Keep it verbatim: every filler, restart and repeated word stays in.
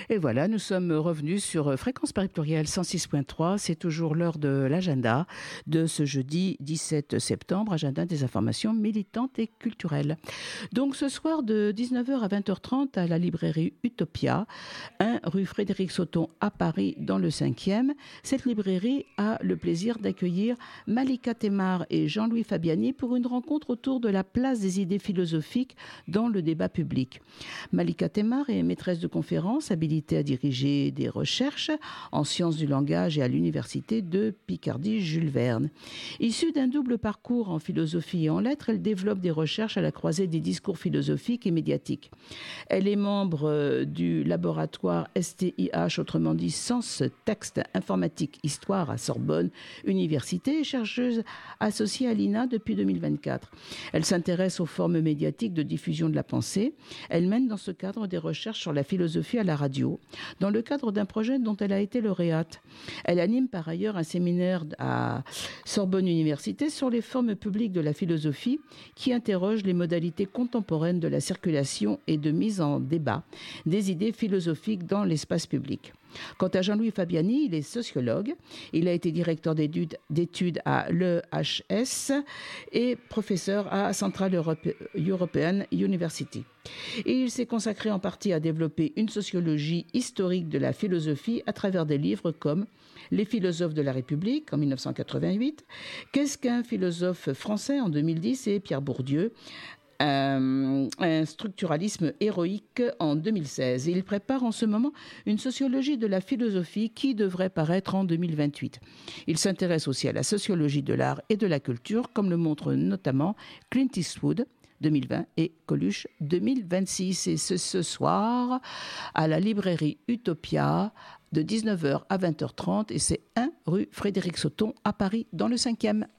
Et voilà, nous sommes revenus sur Fréquence Paris Pluriel cent six point trois. C'est toujours l'heure de l'agenda de ce jeudi dix-sept septembre, agenda des informations militantes et culturelles. Donc ce soir de dix-neuf heures à vingt heures trente à la librairie Utopia, un rue Frédéric Sauton à Paris dans le cinquième. Cette librairie a le plaisir d'accueillir Malika Temar et Jean-Louis Fabiani pour une rencontre autour de la place des idées philosophiques dans le débat public. Malika Temar est maîtresse de conférences, habilitée à diriger des recherches en sciences du langage et à l'université de Picardie-Jules Verne. Issue d'un double parcours en philosophie et en lettres, elle développe des recherches à la croisée des discours philosophiques et médiatiques. Elle est membre du laboratoire S T I H, autrement dit Sens, Texte, Informatique, Histoire à Sorbonne Université et chercheuse associée à l'I N A depuis deux mille vingt-quatre. Elle s'intéresse aux formes médiatiques de diffusion de la pensée. Elle mène dans ce cadre des recherches sur la philosophie à la radio, dans le cadre d'un projet dont elle a été lauréate. Elle anime par ailleurs un séminaire à Sorbonne Université sur les formes publiques de la philosophie qui interroge les modalités contemporaines de la circulation et de mise en débat des idées philosophiques dans l'espace public. Quant à Jean-Louis Fabiani, il est sociologue. Il a été directeur d'études, d'études à l'E H S et professeur à Central European University. Et il s'est consacré en partie à développer une sociologie historique de la philosophie à travers des livres comme Les philosophes de la République en dix-neuf cent quatre-vingt-huit, Qu'est-ce qu'un philosophe français en deux mille dix et Pierre Bourdieu, Un, un structuralisme héroïque en deux mille seize. Et il prépare en ce moment une sociologie de la philosophie qui devrait paraître en deux mille vingt-huit. Il s'intéresse aussi à la sociologie de l'art et de la culture, comme le montre notamment Clint Eastwood deux mille vingt et Coluche deux mille vingt-six. Et c'est ce soir à la librairie Utopia de dix-neuf heures à vingt heures trente et c'est un rue Frédéric Sauton à Paris dans le cinquième.